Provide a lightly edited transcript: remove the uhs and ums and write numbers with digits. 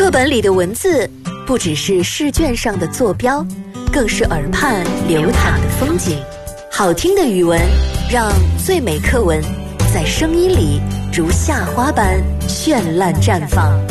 课本里的文字不只是试卷上的坐标，更是耳畔流淌的风景。好听的语文，让最美课文在声音里如夏花般绚烂绽放。